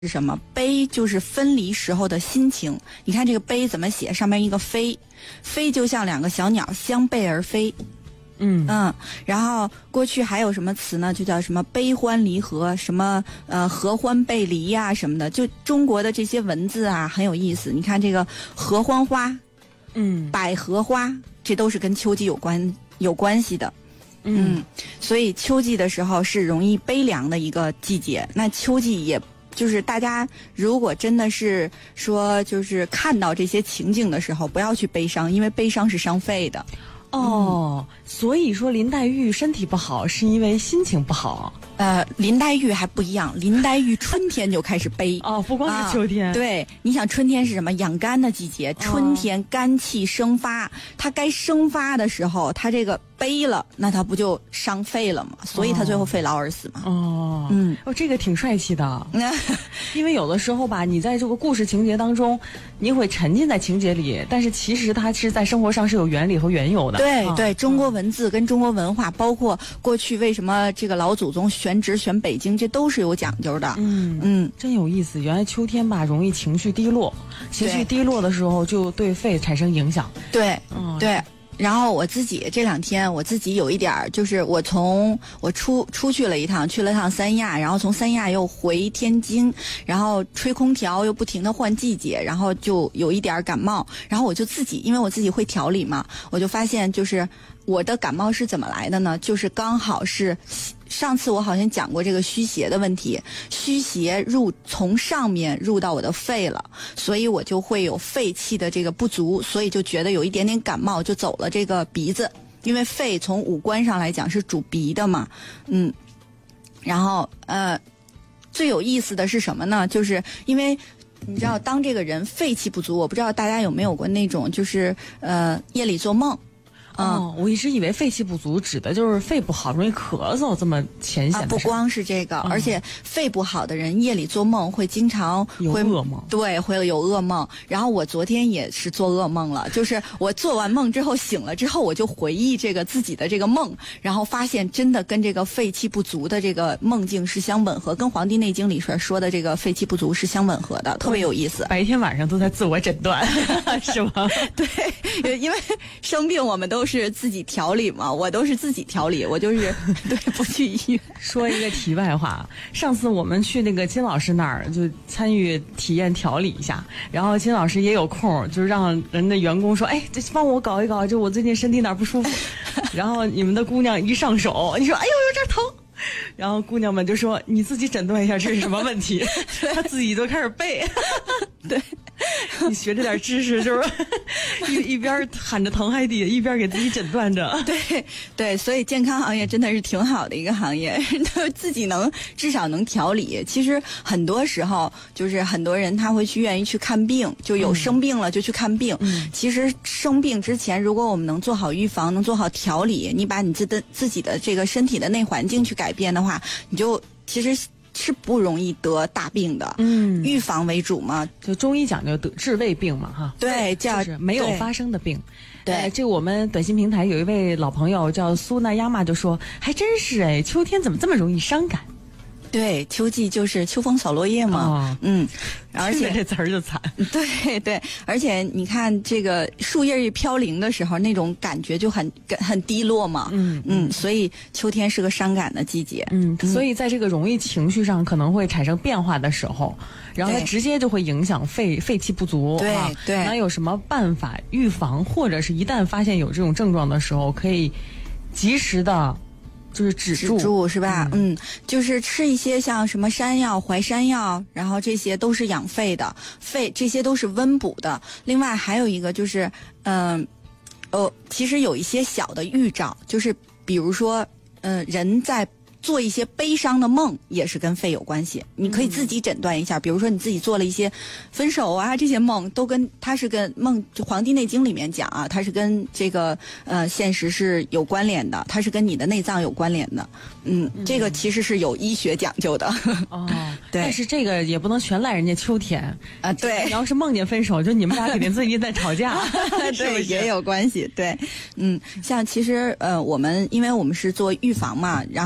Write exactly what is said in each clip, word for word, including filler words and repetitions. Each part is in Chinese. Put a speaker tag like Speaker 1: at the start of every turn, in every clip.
Speaker 1: 是什么？悲就是分离时候的心情。你看这个悲怎么写？上面一个飞，飞就像两个小鸟相背而飞。
Speaker 2: 嗯
Speaker 1: 嗯，然后过去还有什么词呢？就叫什么悲欢离合，什么呃合欢背离呀、啊、什么的。就中国的这些文字啊很有意思。你看这个合欢花，
Speaker 2: 嗯，
Speaker 1: 百合花，这都是跟秋季有关有关系的。
Speaker 2: 嗯,
Speaker 1: 嗯，所以秋季的时候是容易悲凉的一个季节。那秋季也就是大家如果真的是说就是看到这些情景的时候，不要去悲伤，因为悲伤是伤肺的。
Speaker 2: 哦、嗯，所以说林黛玉身体不好是因为心情不好。
Speaker 1: 呃，林黛玉还不一样，林黛玉春天就开始悲
Speaker 2: 哦，不光是秋天、
Speaker 1: 啊。对，你想春天是什么？养肝的季节，春天肝气生发，哦、它该生发的时候，它这个悲了，那它不就伤肺了吗？所以它最后肺痨而死嘛。
Speaker 2: 哦，
Speaker 1: 嗯，
Speaker 2: 哦，这个挺帅气的。因为有的时候吧，你在这个故事情节当中，你会沉浸在情节里，但是其实它是在生活上是有原理和缘由的。
Speaker 1: 对、
Speaker 2: 哦、
Speaker 1: 对，中国文字跟中国文化，包括过去为什么这个老祖宗选址选北京，这都是有讲究的。
Speaker 2: 嗯嗯，真有意思。原来秋天吧，容易情绪低落，情绪低落的时候就对肺产生影响。
Speaker 1: 对，嗯，对。然后我自己这两天，我自己有一点儿，就是我从我出出去了一趟，去了趟三亚，然后从三亚又回天津，然后吹空调又不停地换季节，然后就有一点感冒，然后我就自己，因为我自己会调理嘛，我就发现就是我的感冒是怎么来的呢？就是刚好是上次我好像讲过这个虚邪的问题，虚邪入从上面入到我的肺了，所以我就会有肺气的这个不足，所以就觉得有一点点感冒，就走了这个鼻子，因为肺从五官上来讲是主鼻的嘛，嗯，然后呃，最有意思的是什么呢？就是因为你知道，当这个人肺气不足，我不知道大家有没有过那种，就是呃夜里做梦。
Speaker 2: 哦，我一直以为肺气不足指的就是肺不好，容易咳嗽这么浅显的事、
Speaker 1: 啊。不光是这个、嗯，而且肺不好的人夜里做梦会经常会
Speaker 2: 有噩梦，
Speaker 1: 对，会有噩梦。然后我昨天也是做噩梦了，就是我做完梦之后醒了之后，我就回忆这个自己的这个梦，然后发现真的跟这个肺气不足的这个梦境是相吻合，跟《黄帝内经》里边说的这个肺气不足是相吻合的，特别有意思。
Speaker 2: 白天晚上都在自我诊断，是吗？
Speaker 1: 对，因为生病我们都是自己调理嘛，我都是自己调理，我就是对不去医院。
Speaker 2: 说一个题外话，上次我们去那个金老师那儿就参与体验调理一下，然后金老师也有空，就让人的员工说，哎，这帮我搞一搞，就我最近身体哪儿不舒服。然后你们的姑娘一上手，你说，哎呦，有点疼。然后姑娘们就说，你自己诊断一下这是什么问题。她自己都开始背。
Speaker 1: 对，
Speaker 2: 你学这点知识是不是一一边喊着疼还得一边给自己诊断着。
Speaker 1: 对对，所以健康行业真的是挺好的一个行业，自己能至少能调理。其实很多时候就是很多人他会去愿意去看病，就有生病了就去看病、嗯、其实生病之前如果我们能做好预防，能做好调理，你把你自的自己的这个身体的内环境去改变的话，你就其实是不容易得大病的。嗯，预防为主嘛，
Speaker 2: 就中医讲究得治未病嘛，哈。
Speaker 1: 对，叫、
Speaker 2: 就是没有发生的病。
Speaker 1: 对，
Speaker 2: 呃、这个我们短信平台有一位老朋友叫苏娜亚玛就说，还真是哎，秋天怎么这么容易伤感？
Speaker 1: 对，秋季就是秋风扫落叶嘛，哦、嗯，而且
Speaker 2: 这词儿就惨。
Speaker 1: 对对，而且你看这个树叶一飘零的时候，那种感觉就很很低落嘛，嗯嗯，所以秋天是个伤感的季节，
Speaker 2: 嗯，所以在这个容易情绪上可能会产生变化的时候，然后它直接就会影响肺肺气不足，
Speaker 1: 对、啊、对，
Speaker 2: 那有什么办法预防，或者是一旦发现有这种症状的时候，可以及时的。就是止住，
Speaker 1: 止住是吧？嗯, 嗯，就是吃一些像什么山药、淮山药，然后这些都是养肺的，肺这些都是温补的。另外还有一个就是，嗯、呃，哦，其实有一些小的预兆，就是比如说，嗯、呃，人在做一些悲伤的梦，也是跟肺有关系。你可以自己诊断一下，嗯、比如说你自己做了一些分手啊这些梦，都跟它是跟梦，就《黄帝内经》里面讲啊，它是跟这个呃现实是有关联的，它是跟你的内脏有关联的。嗯，嗯这个其实是有医学讲究的。
Speaker 2: 哦，对。但是这个也不能全赖人家秋天
Speaker 1: 啊。对，
Speaker 2: 你要是梦见分手，就你们俩肯定最近在吵架，
Speaker 1: 是不是也有关系？对，嗯，像其实呃，我们因为我们是做预防嘛，然后就是。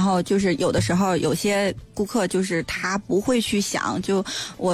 Speaker 1: 就是有的时候有些顾客就是他不会去想，就我